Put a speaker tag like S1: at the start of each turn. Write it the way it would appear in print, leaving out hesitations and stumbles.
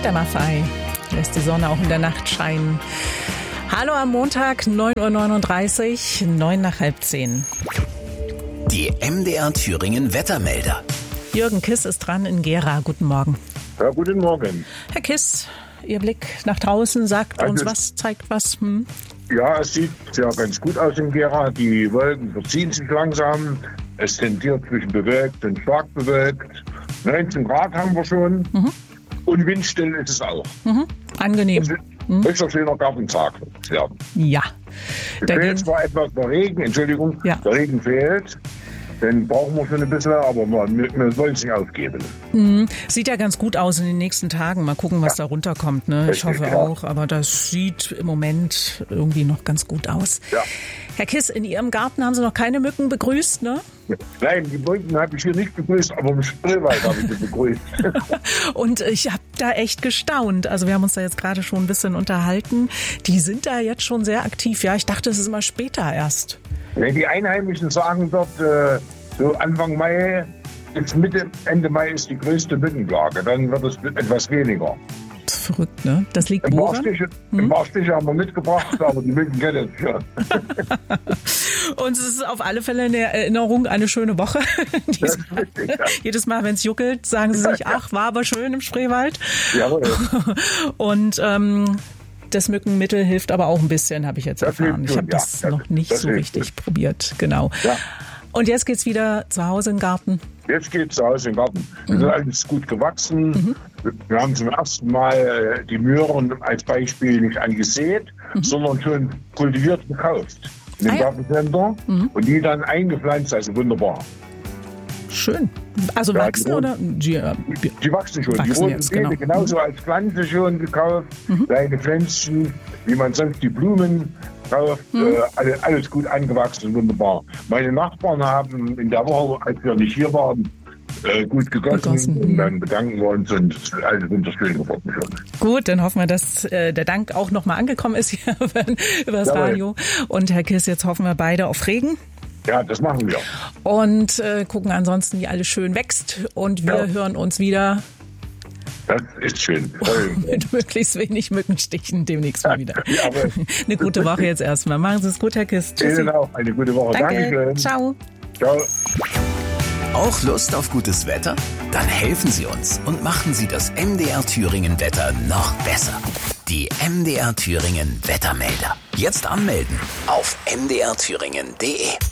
S1: Peter Maffay lässt die Sonne auch in der Nacht scheinen. Hallo am Montag, 9.39 Uhr, 9:09.
S2: Die MDR Thüringen Wettermelder.
S1: Jürgen Kiss ist dran in Gera. Guten Morgen.
S3: Ja, guten Morgen.
S1: Herr Kiss, Ihr Blick nach draußen sagt uns was, zeigt was?
S3: Ja, es sieht ja ganz gut aus in Gera. Die Wolken verziehen sich langsam. Es tendiert zwischen bewölkt und stark bewölkt. 19 Grad haben wir schon. Und windstill ist es auch.
S1: Angenehm.
S3: Höchster schöner Gartentag.
S1: Ja.
S3: Es fehlt zwar etwas der Regen, Entschuldigung,
S1: Ja.
S3: Der Regen fehlt. Den brauchen wir schon ein bisschen, aber wir wollen es nicht aufgeben.
S1: Sieht ja ganz gut aus in den nächsten Tagen. Mal gucken, was da runterkommt. Ne? Ich
S3: Richtig,
S1: hoffe
S3: ja.
S1: auch, aber das sieht im Moment irgendwie noch ganz gut aus.
S3: Ja.
S1: Herr Kiss, in Ihrem Garten haben Sie noch keine Mücken begrüßt, ne?
S3: Nein, die Wolken habe ich hier nicht begrüßt, aber im Spreewald habe ich sie begrüßt.
S1: Und ich habe da echt gestaunt. Also wir haben uns da jetzt gerade schon ein bisschen unterhalten. Die sind da jetzt schon sehr aktiv. Ja, ich dachte, es ist immer später erst.
S3: Die Einheimischen sagen dort, so Anfang Mai bis Ende Mai ist die größte Mückenplage. Dann wird es etwas weniger.
S1: Das ist verrückt, ne? Das liegt
S3: Ein
S1: woran?
S3: paar Stiche haben wir mitgebracht, aber die Mücken kennen es schon.
S1: Und es ist auf alle Fälle eine Erinnerung, eine schöne Woche.
S3: Das ist richtig, ja.
S1: Jedes Mal, wenn es juckelt, sagen sie sich, ach, war aber schön im Spreewald.
S3: Jawohl.
S1: Und das Mückenmittel hilft aber auch ein bisschen, habe ich jetzt
S3: Das
S1: erfahren.
S3: hilft
S1: Ich habe
S3: schon,
S1: das
S3: ja.
S1: noch nicht
S3: Das
S1: so
S3: hilft
S1: richtig probiert. Genau.
S3: Ja.
S1: Und jetzt geht's wieder zu Hause im Garten.
S3: Jetzt geht es zu Hause im Garten. Es ist alles gut gewachsen. Wir haben zum ersten Mal die Möhren als Beispiel nicht angesät, sondern schon kultiviert gekauft in dem Gartencenter und die dann eingepflanzt. Also wunderbar.
S1: Schön. Also
S3: Ja,
S1: wachsen
S3: die
S1: oder?
S3: Die wachsen schon.
S1: Wachsen
S3: Die roten
S1: jetzt,
S3: Beete
S1: genau.
S3: genauso als Pflanze schon gekauft. Kleine Pflänzchen, wie man sonst die Blumen kauft. Alles gut angewachsen, wunderbar. Meine Nachbarn haben in der Woche, als wir nicht hier waren, gut gegossen. Und dann bedanken wir uns und es ist alles wunderschön geworden schon.
S1: Gut, dann hoffen wir, dass der Dank auch nochmal angekommen ist hier über das
S3: Jawohl.
S1: Radio. Und Herr Kiss, jetzt hoffen wir beide auf Regen.
S3: Ja, das machen wir.
S1: Und gucken ansonsten, wie alles schön wächst. Und wir hören uns wieder
S3: Das ist schön.
S1: mit möglichst wenig Mückenstichen demnächst mal wieder.
S3: Jawohl.
S1: Eine gute Woche jetzt erstmal. Machen Sie es gut, Herr Kiss. Tschüssi.
S3: Ihnen auch eine gute Woche.
S1: Danke.
S3: Dankeschön.
S1: Ciao.
S3: Ciao.
S2: Auch Lust auf gutes Wetter? Dann helfen Sie uns und machen Sie das MDR Thüringen Wetter noch besser. Die MDR Thüringen Wettermelder. Jetzt anmelden auf mdrthüringen.de.